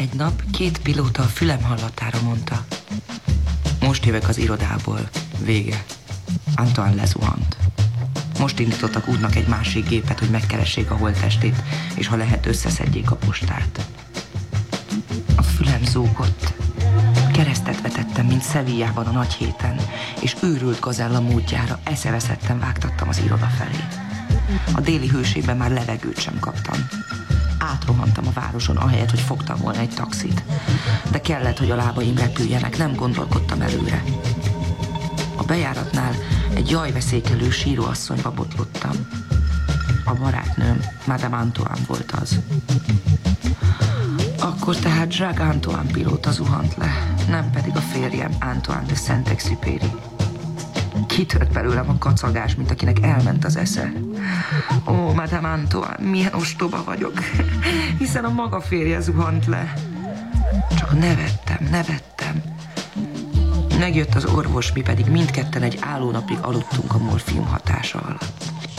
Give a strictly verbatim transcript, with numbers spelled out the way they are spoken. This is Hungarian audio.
Egy nap két pilóta a fülem hallatára mondta: most jövök az irodából, vége. Antoine lezuhant. Most indítottak útnak egy másik gépet, hogy megkeressék a holttestét, és ha lehet, összeszedjék a postát. A fülem zúgott. Keresztet vetettem, mint Sevillában a nagy héten, és őrült gazella módjára eszeveszetten vágtattam az iroda felé. A déli hőségben már levegőt sem kaptam. Átrohantam a városon, ahelyett, hogy fogtam volna egy taxit. De kellett, hogy a lábaim repüljenek, nem gondolkodtam előre. A bejáratnál egy jajveszékelő síróasszonyba botlottam. A barátnőm, Madame Antoine volt az. Akkor tehát Jacques Antoine pilóta zuhant le, nem pedig a férjem, Antoine de Saint-Exupéry. Kitört belőlem a kacagás, mint akinek elment az esze. Ó, Madame Antoine, milyen ostoba vagyok, hiszen a maga férje zuhant le. Csak nevettem, nevettem. Megjött az orvos, mi pedig mindketten egy állónapig aludtunk a morfium hatása alatt.